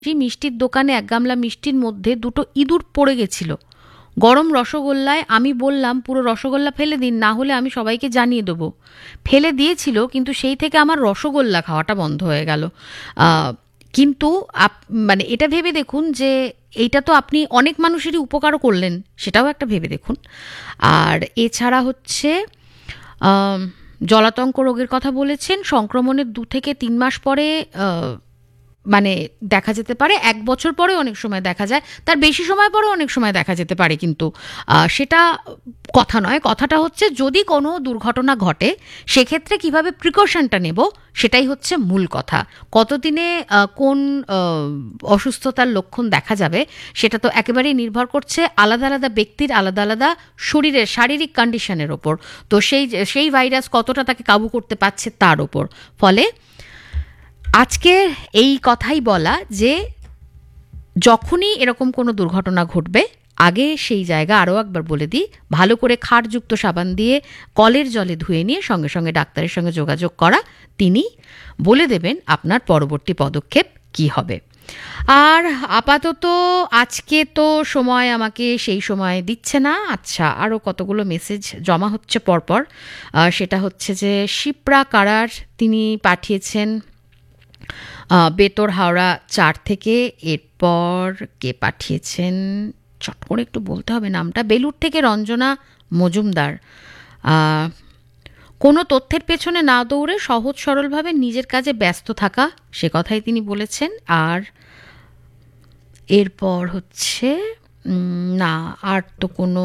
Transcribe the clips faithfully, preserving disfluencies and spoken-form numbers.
সেই মিষ্টির দোকানে এক গামলা মিষ্টির মধ্যে দুটো ইঁদুর পড়ে গেছিল গরম রসগোল্লায়। আমি বললাম পুরো রসগোল্লা ফেলে দিন, না হলে আমি সবাইকে জানিয়ে দেবো। ফেলে দিয়েছিল, কিন্তু সেই থেকে আমার রসগোল্লা খাওয়াটা বন্ধ হয়ে গেল। কিন্তু মানে এটা ভেবে দেখুন যে এইটা তো আপনি অনেক মানুষেরই উপকারও করলেন, সেটাও একটা ভেবে দেখুন। আর এছাড়া হচ্ছে জলাতঙ্ক রোগের কথা বলেছেন, সংক্রমণের দু থেকে তিন মাস পরে মানে দেখা যেতে পারে, এক বছর পরে অনেক সময় দেখা যায়, তার বেশি সময় পরে অনেক সময় দেখা যেতে পারে, কিন্তু সেটা কথা নয়। কথাটা হচ্ছে যদি কোনো দুর্ঘটনা ঘটে সেক্ষেত্রে কিভাবে প্রিকশনটা নেব, সেটাই হচ্ছে মূল কথা। কতদিনে কোন অসুস্থতার লক্ষণ দেখা যাবে সেটা তো একেবারেই নির্ভর করছে আলাদা আলাদা ব্যক্তির আলাদা আলাদা শরীরের শারীরিক কন্ডিশনের ওপর, তো সেই সেই ভাইরাস কতটা তাকে কাবু করতে পারছে তার ওপর। ফলে আজকে এই কথাই বলা যে যখনই এরকম কোনো দুর্ঘটনা ঘটবে আগে সেই জায়গা আরও একবার বলে দিই, ভালো করে ক্ষারযুক্ত সাবান দিয়ে কলের জলে ধুয়ে নিয়ে সঙ্গে সঙ্গে ডাক্তারের সঙ্গে যোগাযোগ করা, তিনি বলে দেবেন আপনার পরবর্তী পদক্ষেপ কি হবে। আর আপাতত আজকে তো সময় আমাকে সেই সময় দিচ্ছে না। আচ্ছা, আরও কতগুলো মেসেজ জমা হচ্ছে পরপর। সেটা হচ্ছে যে শিপ্রা কারার তিনি পাঠিয়েছেন বেতর হাওড়া চার থেকে। এরপর কে পাঠিয়েছেন চট করে একটু বলতে হবে নামটা, বেলুর থেকে রঞ্জনা মজুমদার। কোনো তথ্যের পেছনে না দৌড়ে সহজ সরলভাবে নিজের কাজে ব্যস্ত থাকা, সে কথাই তিনি বলেছেন। আর এরপর হচ্ছে না আর তো কোনো,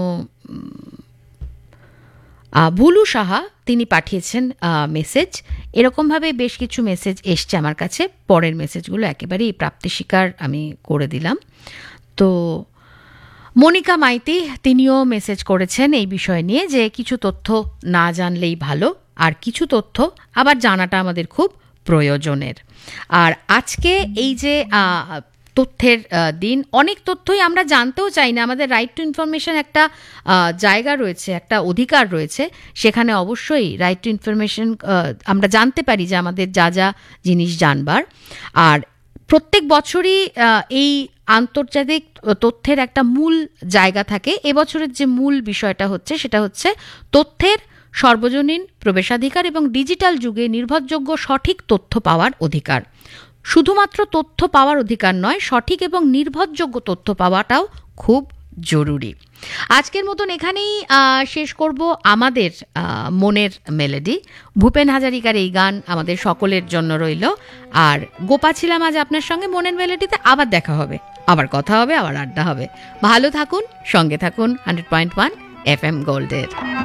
ভুলু সাহা তিনি পাঠিয়েছেন মেসেজ। এরকমভাবে বেশ কিছু মেসেজ এসছে আমার কাছে, পরের মেসেজগুলো একেবারেই প্রাপ্তি স্বীকার আমি করে দিলাম। তো মনিকা মাইতি তিনিও মেসেজ করেছেন এই বিষয় নিয়ে যে কিছু তথ্য না জানলেই ভালো, আর কিছু তথ্য আবার জানাটা আমাদের খুব প্রয়োজনের। আর আজকে এই যে তথ্যের দিন, অনেক তথ্যই আমরা জানতেও চাই না, আমাদের রাইট টু ইনফরমেশন একটা জায়গা রয়েছে, একটা অধিকার রয়েছে, সেখানে অবশ্যই রাইট টু ইনফরমেশন আমরা জানতে পারি যে আমাদের যা যা জিনিস জানবার। আর প্রত্যেক বছরই এই আন্তর্জাতিক তথ্যের একটা মূল জায়গা থাকে। এবছরের যে মূল বিষয়টা হচ্ছে সেটা হচ্ছে তথ্যের সর্বজনীন প্রবেশাধিকার এবং ডিজিটাল যুগে নির্ভরযোগ্য সঠিক তথ্য পাওয়ার অধিকার। শুধুমাত্র তথ্য পাওয়ার অধিকার নয়, সঠিক এবং নির্ভরযোগ্য তথ্য পাওয়াটাও খুব জরুরি। আজকের মতন এখানেই শেষ করব আমাদের মনের মেলোডি। ভূপেন হাজারিকার এই গান আমাদের সকলের জন্য রইল। আর গোপা ছিলাম আজ আপনার সঙ্গে মনের মেলোডিতে। আবার দেখা হবে, আবার কথা হবে, আবার আড্ডা হবে। ভালো থাকুন, সঙ্গে থাকুন hundred point one F M গোল্ডের।